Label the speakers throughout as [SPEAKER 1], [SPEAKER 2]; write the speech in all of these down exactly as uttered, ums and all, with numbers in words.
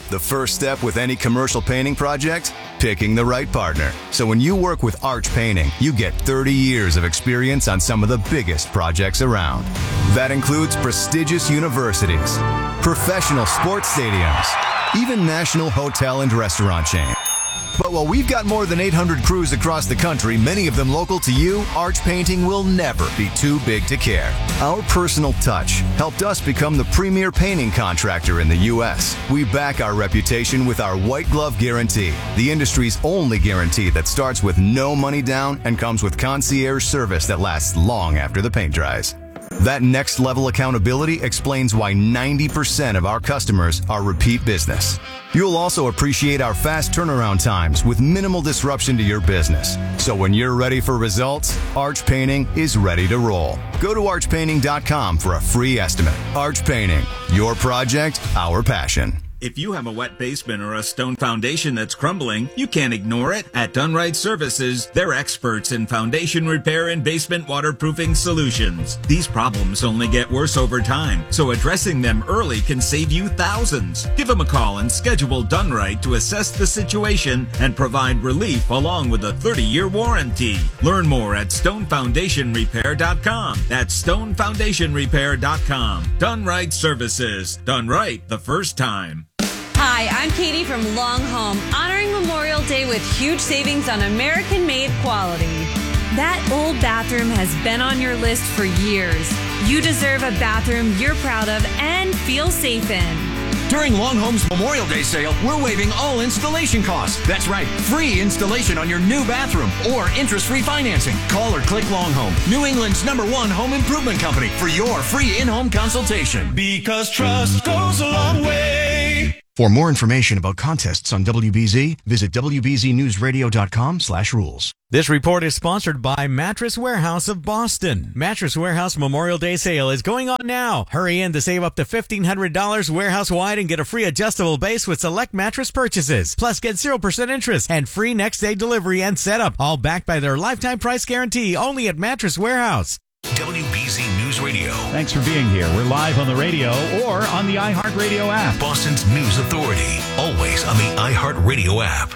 [SPEAKER 1] The first step with any commercial painting project? Picking the right partner. So when you work with Arch Painting, you get thirty years of experience on some of the biggest projects around. That includes prestigious universities, professional sports stadiums, even national hotel and restaurant chains. But while we've got more than eight hundred crews across the country, many of them local to you, Arch Painting will never be too big to care. Our personal touch helped us become the premier painting contractor in the U S. We back our reputation with our White Glove Guarantee, the industry's only guarantee that starts with no money down and comes with concierge service that lasts long after the paint dries. That next level accountability explains why ninety percent of our customers are repeat business. You'll also appreciate our fast turnaround times with minimal disruption to your business. So when you're ready for results, Arch Painting is ready to roll. Go to arch painting dot com for a free estimate. Arch Painting, your project, our passion.
[SPEAKER 2] If you have a wet basement or a stone foundation that's crumbling, you can't ignore it. At Dunright Services, they're experts in foundation repair and basement waterproofing solutions. These problems only get worse over time, so addressing them early can save you thousands. Give them a call and schedule Dunright to assess the situation and provide relief along with a thirty-year warranty. Learn more at stone foundation repair dot com. That's stone foundation repair dot com. Dunright Services. Done right the first time.
[SPEAKER 3] Hi, I'm Katie from Long Home, honoring Memorial Day with huge savings on American-made quality. That old bathroom has been on your list for years. You deserve a bathroom you're proud of and feel safe in.
[SPEAKER 4] During Long Home's Memorial Day sale, we're waiving all installation costs. That's right, free installation on your new bathroom or interest-free financing. Call or click Long Home, New England's number one home improvement company, for your free in-home consultation.
[SPEAKER 5] Because trust goes a long way.
[SPEAKER 6] For more information about contests on W B Z, visit w b z news radio dot com slash rules.
[SPEAKER 7] This report is sponsored by Mattress Warehouse of Boston. Mattress Warehouse Memorial Day sale is going on now. Hurry in to save up to fifteen hundred dollars warehouse-wide and get a free adjustable base with select mattress purchases. Plus, get zero percent interest and free next-day delivery and setup. All backed by their lifetime price guarantee only at Mattress Warehouse.
[SPEAKER 8] W B Z News Radio.
[SPEAKER 9] Thanks for being here. We're live on the radio or on the iHeartRadio app.
[SPEAKER 8] Boston's News Authority. Always on the iHeartRadio app.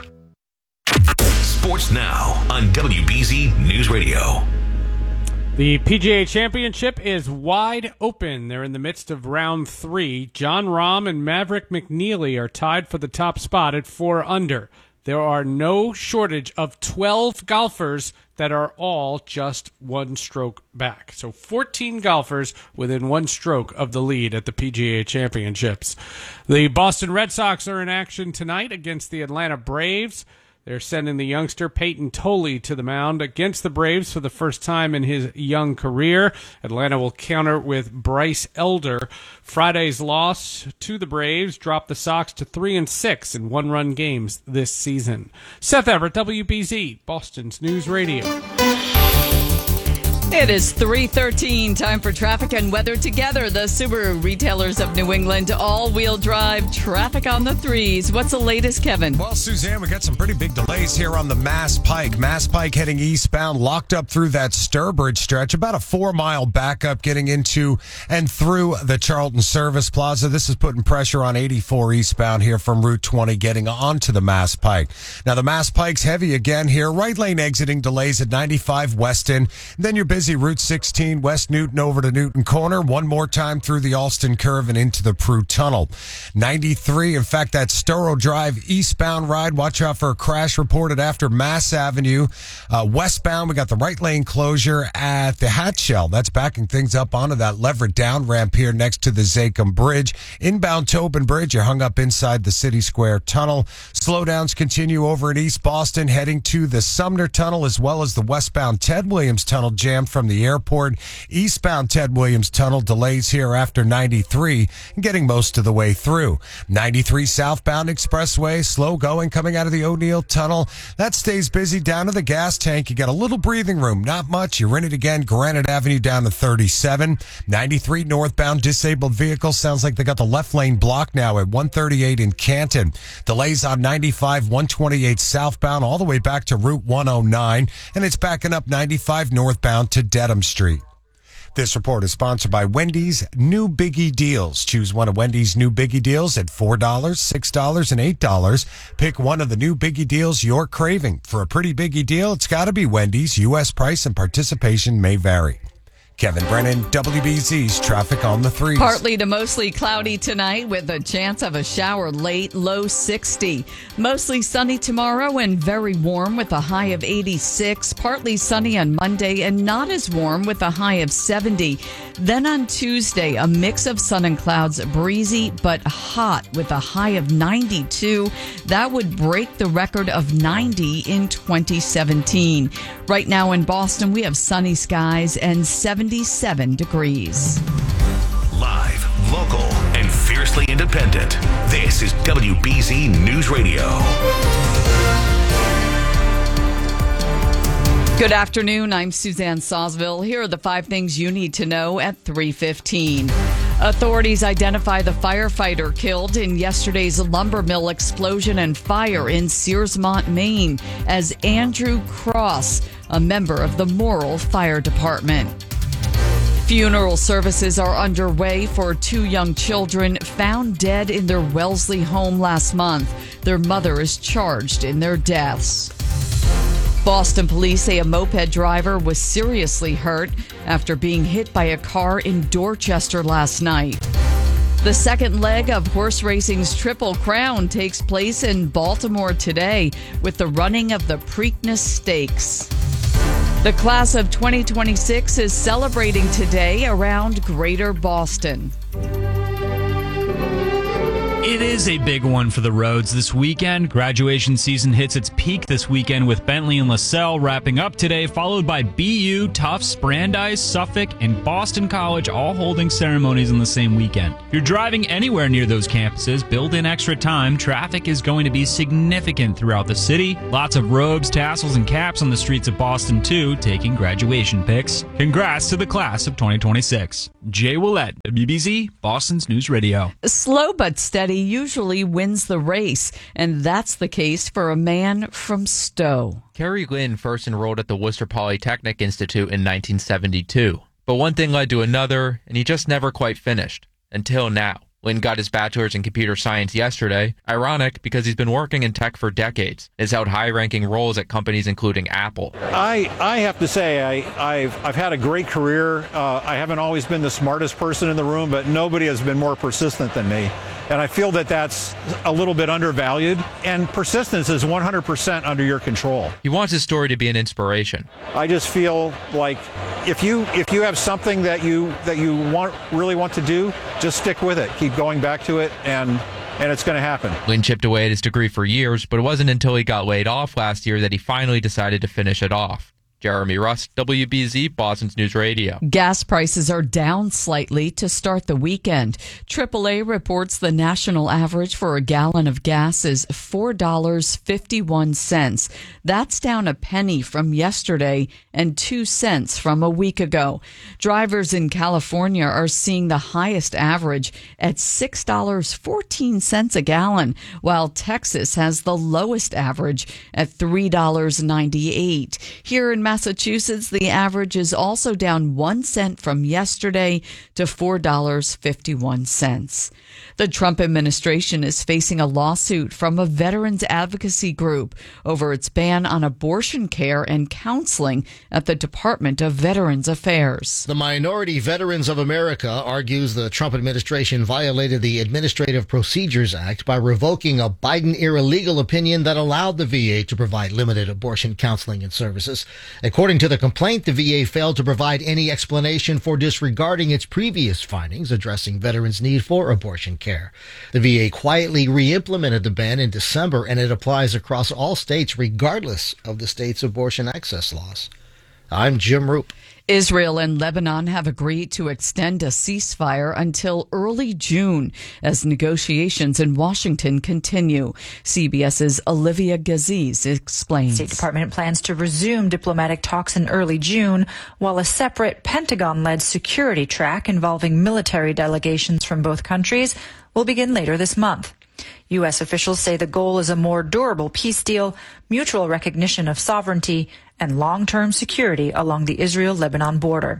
[SPEAKER 8] Sports now on W B Z News Radio.
[SPEAKER 10] The P G A Championship is wide open. They're in the midst of round three. Jon Rahm and Maverick McNeely are tied for the top spot at four under. There are no shortage of twelve golfers that are all just one stroke back. So fourteen golfers within one stroke of the lead at the P G A Championships. The Boston Red Sox are in action tonight against the Atlanta Braves. They're sending the youngster Peyton Tolley to the mound against the Braves for the first time in his young career. Atlanta will counter with Bryce Elder. Friday's loss to the Braves dropped the Sox to three and six in one-run games this season. Seth Everett, W B Z, Boston's News Radio.
[SPEAKER 11] It is three thirteen, time for traffic and weather together. The Subaru retailers of New England, all-wheel drive, traffic on the threes. What's the latest, Kevin?
[SPEAKER 12] Well, Suzanne, we got some pretty big delays here on the Mass Pike. Mass Pike heading eastbound, locked up through that Sturbridge stretch. About a four-mile backup getting into and through the Charlton Service Plaza. This is putting pressure on eighty-four eastbound here from Route twenty getting onto the Mass Pike. Now, the Mass Pike's heavy again here. Right lane exiting delays at ninety-five Weston. Then you're busy Route sixteen, West Newton over to Newton Corner. One more time through the Alston Curve and into the Prue Tunnel. ninety-three, in fact, that Storrow Drive eastbound ride. Watch out for a crash reported after Mass Avenue. Uh, westbound, we got the right lane closure at the Hatchell. That's backing things up onto that Leverett down ramp here next to the Zachem Bridge. Inbound Tobin Bridge, you're hung up inside the City Square Tunnel. Slowdowns continue over in East Boston, heading to the Sumner Tunnel as well as the westbound Ted Williams Tunnel jammed from the airport. Eastbound Ted Williams Tunnel delays here after ninety-three and getting most of the way through. ninety-three southbound expressway, slow going coming out of the O'Neill Tunnel. That stays busy down to the gas tank. You got a little breathing room, not much. You're in it again, Granite Avenue down to thirty-seven. ninety-three northbound disabled vehicles. Sounds like they got the left lane blocked now at one thirty-eight in Canton. Delays on ninety-five, one twenty-eight southbound all the way back to Route one oh nine. And it's backing up ninety-five northbound to Dedham Street. This report is sponsored by Wendy's New Biggie Deals. Choose one of Wendy's new Biggie Deals at four dollars, six dollars, and eight dollars. Pick one of the new Biggie Deals you're craving. For a pretty Biggie deal, it's got to be Wendy's. U S price and participation may vary. Kevin Brennan, W B Z's Traffic on the Threes.
[SPEAKER 11] Partly to mostly cloudy tonight with a chance of a shower late, low sixty. Mostly sunny tomorrow and very warm with a high of eighty-six. Partly sunny on Monday and not as warm with a high of seventy. Then on Tuesday, a mix of sun and clouds, breezy but hot with a high of ninety-two. That would break the record of ninety in twenty seventeen. Right now in Boston, we have sunny skies and seventy-seven degrees.
[SPEAKER 8] Live, local, and fiercely independent. This is W B Z News Radio.
[SPEAKER 11] Good afternoon. I'm Suzanne Sawsville. Here are the five things you need to know at three fifteen. Authorities identify the firefighter killed in yesterday's lumber mill explosion and fire in Searsmont, Maine, as Andrew Cross, a member of the Morrill Fire Department. Funeral services are underway for two young children found dead in their Wellesley home last month. Their mother is charged in their deaths. Boston police say a moped driver was seriously hurt after being hit by a car in Dorchester last night. The second leg of horse racing's Triple Crown takes place in Baltimore today with the running of the Preakness Stakes. The class of twenty twenty-six is celebrating today around Greater Boston.
[SPEAKER 13] It is a big one for the roads this weekend. Graduation season hits its peak this weekend with Bentley and LaSalle wrapping up today, followed by B U, Tufts, Brandeis, Suffolk, and Boston College all holding ceremonies on the same weekend. If you're driving anywhere near those campuses, build in extra time. Traffic is going to be significant throughout the city. Lots of robes, tassels, and caps on the streets of Boston, too, taking graduation pics. Congrats to the class of twenty twenty-six. Jay Willett, W B Z, Boston's News Radio.
[SPEAKER 11] Slow but steady usually wins the race, and that's the case for a man from Stowe.
[SPEAKER 14] Kerry Lynn first enrolled at the Worcester Polytechnic Institute in nineteen seventy-two. But one thing led to another, and he just never quite finished. Until now. Lynn got his bachelor's in computer science yesterday. Ironic, because he's been working in tech for decades. Has held high-ranking roles at companies including Apple.
[SPEAKER 15] I, I have to say, I, I've, I've had a great career. Uh, I haven't always been the smartest person in the room, but nobody has been more persistent than me. And I feel that that's a little bit undervalued. And persistence is one hundred percent under your control.
[SPEAKER 14] He wants his story to be an inspiration.
[SPEAKER 15] I just feel like if you if you have something that you that you want really want to do, just stick with it. Keep going back to it, and and it's going to happen.
[SPEAKER 14] Lynn chipped away at his degree for years, but it wasn't until he got laid off last year that he finally decided to finish it off. Jeremy Rust, W B Z, Boston's News Radio.
[SPEAKER 11] Gas prices are down slightly to start the weekend. triple A reports the national average for a gallon of gas is four dollars and fifty-one cents. That's down a penny from yesterday and two cents from a week ago. Drivers in California are seeing the highest average at six dollars and fourteen cents a gallon, while Texas has the lowest average at three dollars and ninety-eight cents. Here in Massachusetts, the average is also down one cent from yesterday to four dollars and fifty-one cents. The Trump administration is facing a lawsuit from a veterans advocacy group over its ban on abortion care and counseling at the Department of Veterans Affairs.
[SPEAKER 16] The Minority Veterans of America argues the Trump administration violated the Administrative Procedures Act by revoking a Biden-era legal opinion that allowed the V A to provide limited abortion counseling and services. According to the complaint, the V A failed to provide any explanation for disregarding its previous findings addressing veterans' need for abortion care. The V A quietly re-implemented the ban in December, and it applies across all states regardless of the state's abortion access laws. I'm Jim Roop.
[SPEAKER 11] Israel and Lebanon have agreed to extend a ceasefire until early June as negotiations in Washington continue. CBS's Olivia Gaziz explains.
[SPEAKER 17] The State Department plans to resume diplomatic talks in early June, while a separate Pentagon-led security track involving military delegations from both countries will begin later this month. U S officials say the goal is a more durable peace deal, mutual recognition of sovereignty, and long-term security along the Israel-Lebanon border.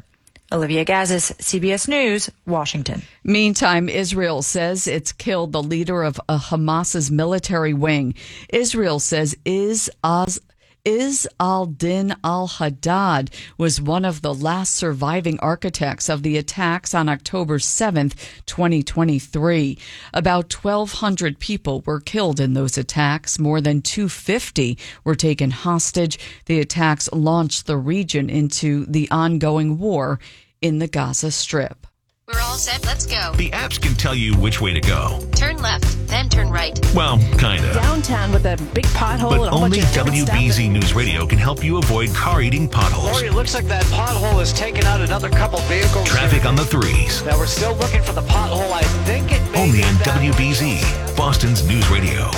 [SPEAKER 17] Olivia Gazis, C B S News, Washington.
[SPEAKER 11] Meantime, Israel says it's killed the leader of a Hamas's military wing. Israel says is Oz. Is al-Din al-Haddad was one of the last surviving architects of the attacks on October seventh, twenty twenty-three. About twelve hundred people were killed in those attacks. More than two hundred fifty were taken hostage. The attacks launched the region into the ongoing war in the Gaza Strip.
[SPEAKER 18] We're all set. Let's go.
[SPEAKER 8] The apps can tell you which way to go.
[SPEAKER 18] Turn left, then turn right.
[SPEAKER 8] Well, kind of.
[SPEAKER 19] Downtown with a big pothole.
[SPEAKER 8] But
[SPEAKER 19] and a whole
[SPEAKER 8] only
[SPEAKER 19] bunch of
[SPEAKER 8] W B Z News Radio can help you avoid car-eating potholes.
[SPEAKER 20] Lori, it looks like that pothole has taken out another couple vehicles.
[SPEAKER 8] Traffic on the threes.
[SPEAKER 20] Now we're still looking for the pothole. I think it may
[SPEAKER 8] Only
[SPEAKER 20] be
[SPEAKER 8] on
[SPEAKER 20] that
[SPEAKER 8] W B Z, Boston's News Radio.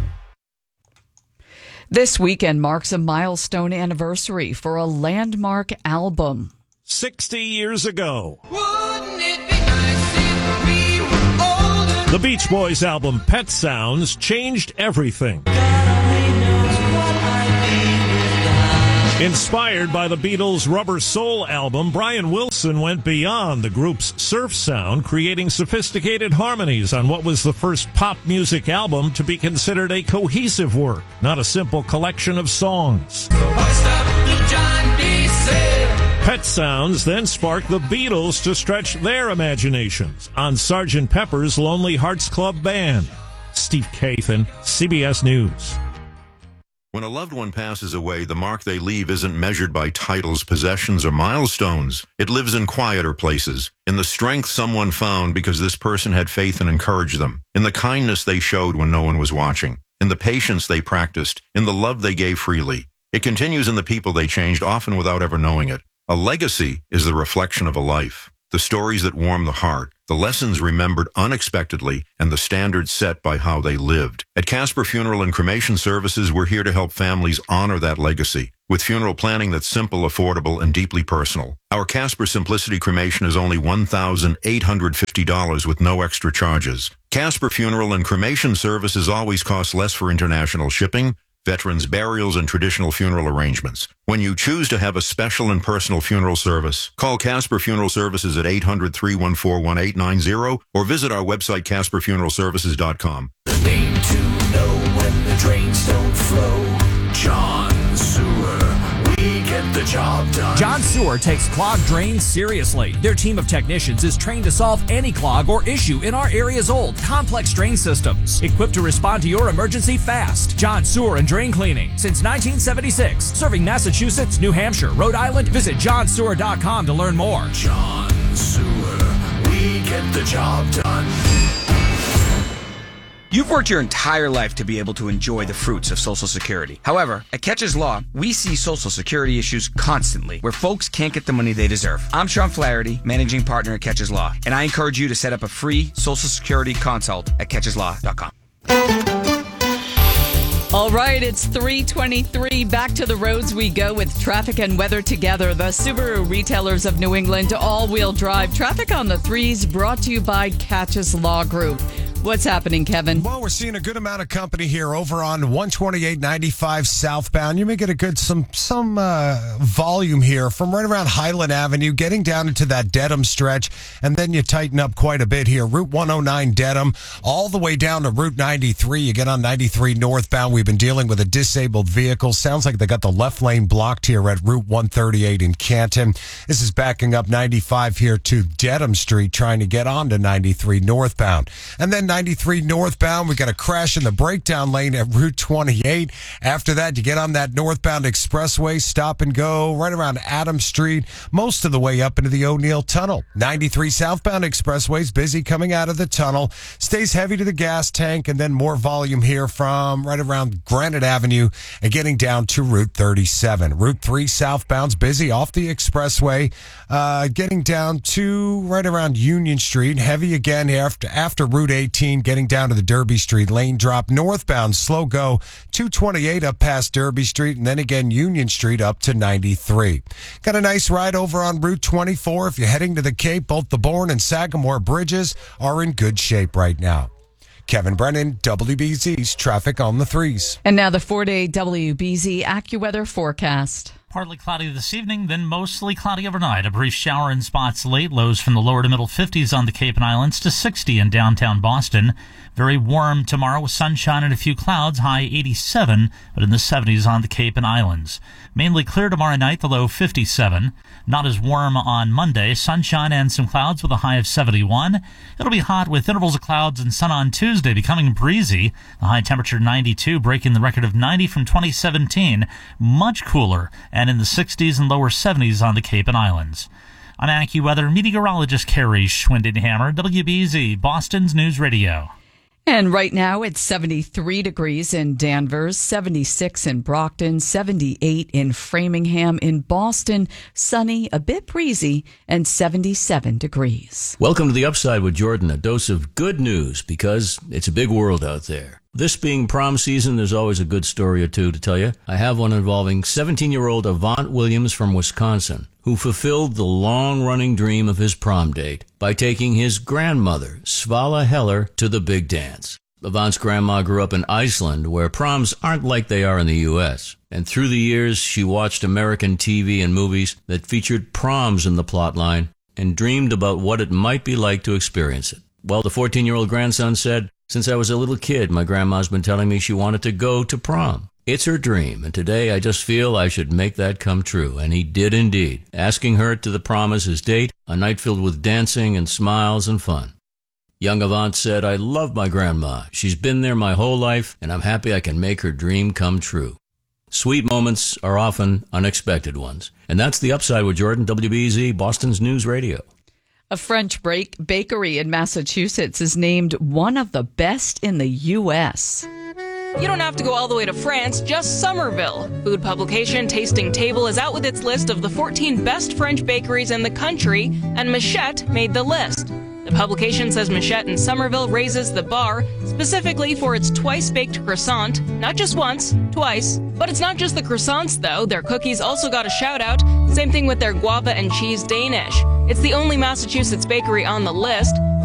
[SPEAKER 11] This weekend marks a milestone anniversary for a landmark album.
[SPEAKER 5] sixty years ago. The Beach Boys album Pet Sounds changed everything. Inspired by the Beatles' Rubber Soul album, Brian Wilson went beyond the group's surf sound, creating sophisticated harmonies on what was the first pop music album to be considered a cohesive work, not a simple collection of songs. Pet Sounds then sparked the Beatles to stretch their imaginations on Sergeant Pepper's Lonely Hearts Club Band. Steve Kathan, C B S News.
[SPEAKER 21] When a loved one passes away, the mark they leave isn't measured by titles, possessions, or milestones. It lives in quieter places, in the strength someone found because this person had faith and encouraged them, in the kindness they showed when no one was watching, in the patience they practiced, in the love they gave freely. It continues in the people they changed, often without ever knowing it. A legacy is the reflection of a life, the stories that warm the heart, the lessons remembered unexpectedly, and the standards set by how they lived. At Casper Funeral and Cremation Services, we're here to help families honor that legacy with funeral planning that's simple, affordable, and deeply personal. Our Casper Simplicity Cremation is only one thousand eight hundred fifty dollars with no extra charges. Casper Funeral and Cremation Services always cost less for international shipping, veterans' burials, and traditional funeral arrangements. When you choose to have a special and personal funeral service, call Casper Funeral Services at eight hundred, three one four, one eight nine zero or visit our website, casper funeral services dot com.
[SPEAKER 22] The name to know when the drains don't flow. John Sewer. We get the job done.
[SPEAKER 23] John Sewer takes clogged drains seriously. Their team of technicians is trained to solve any clog or issue in our area's old, complex drain systems. Equipped to respond to your emergency fast. John Sewer and Drain Cleaning. Since nineteen seventy-six. Serving Massachusetts, New Hampshire, Rhode Island. Visit john sewer dot com to learn more.
[SPEAKER 22] John Sewer. We get the job done.
[SPEAKER 24] You've worked your entire life to be able to enjoy the fruits of Social Security. However, at Catches Law, we see Social Security issues constantly where folks can't get the money they deserve. I'm Sean Flaherty, managing partner at Catches Law, and I encourage you to set up a free Social Security consult at catches law dot com.
[SPEAKER 11] All right, it's three twenty-three. Back to the roads we go with traffic and weather together. The Subaru Retailers of New England all-wheel drive traffic on the threes brought to you by Catches Law Group. What's happening, Kevin?
[SPEAKER 12] Well, we're seeing a good amount of company here over on one twenty-eight ninety-five southbound. You may get a good some some uh, volume here from right around Highland Avenue, getting down into that Dedham stretch, and then you tighten up quite a bit here. Route one oh nine Dedham, all the way down to Route ninety-three. You get on ninety-three northbound. We've been dealing with a disabled vehicle. Sounds like they got the left lane blocked here at Route one thirty-eight in Canton. This is backing up ninety-five here to Dedham Street, trying to get onto ninety-three northbound. And then ninety-three northbound, we got a crash in the breakdown lane at Route twenty-eight. After that, you get on that northbound expressway, stop and go right around Adams Street, most of the way up into the O'Neill Tunnel. ninety-three southbound expressways busy coming out of the tunnel, stays heavy to the gas tank, and then more volume here from right around Granite Avenue and getting down to Route thirty-seven. Route three southbound's busy off the expressway, uh, getting down to right around Union Street, heavy again after, after Route eighteen. Getting down to the Derby Street lane drop. Northbound, slow go, two twenty-eight up past Derby Street, and then again Union Street up to ninety-three. Got a nice ride over on Route twenty-four. If you're heading to the Cape, both the Bourne and Sagamore bridges are in good shape right now. Kevin Brennan, W B Z's Traffic on the Threes.
[SPEAKER 11] And now the four-day W B Z AccuWeather forecast.
[SPEAKER 1] Partly cloudy this evening, then mostly cloudy overnight. A brief shower in spots late. Lows from the lower to middle fifties on the Cape and Islands to sixty in downtown Boston. Very warm tomorrow with sunshine and a few clouds. High eighty-seven, but in the seventies on the Cape and Islands. Mainly clear tomorrow night, the low fifty-seven. Not as warm on Monday. Sunshine and some clouds with a high of seventy-one. It'll be hot with intervals of clouds and sun on Tuesday, becoming breezy. The high temperature ninety-two, breaking the record of ninety from twenty seventeen. Much cooler, and in the sixties and lower seventies on the Cape and Islands. I'm AccuWeather meteorologist Carrie Schwindenhammer, W B Z, Boston's News Radio.
[SPEAKER 11] And right now it's seventy-three degrees in Danvers, seventy-six in Brockton, seventy-eight in Framingham, in Boston, sunny, a bit breezy, and seventy-seven degrees.
[SPEAKER 2] Welcome to the Upside with Jordan, a dose of good news because it's a big world out there. This being prom season, there's always a good story or two to tell you. I have one involving seventeen-year-old Avant Williams from Wisconsin, who fulfilled the long-running dream of his prom date by taking his grandmother, Svala Heller, to the big dance. Avant's grandma grew up in Iceland, where proms aren't like they are in the U S, and through the years she watched American T V and movies that featured proms in the plotline and dreamed about what it might be like to experience it. Well, the fourteen-year-old grandson said, "Since I was a little kid, my grandma's been telling me she wanted to go to prom. It's her dream, and today I just feel I should make that come true." And he did indeed, asking her to the prom as his date, a night filled with dancing and smiles and fun. Young Avant said, "I love my grandma. She's been there my whole life, and I'm happy I can make her dream come true." Sweet moments are often unexpected ones. And that's the Upside with Jordan, W B Z, Boston's News Radio.
[SPEAKER 11] A French break bakery in Massachusetts is named one of the best in the U S
[SPEAKER 3] You don't have to go all the way to France, just Somerville. Food publication Tasting Table is out with its list of the fourteen best French bakeries in the country, and Machette made the list. The publication says Machette in Somerville raises the bar, specifically for its twice-baked croissant, not just once, twice. But it's not just the croissants, though. Their cookies also got a shout-out. Same thing with their guava and cheese Danish. It's the only Massachusetts bakery on the list.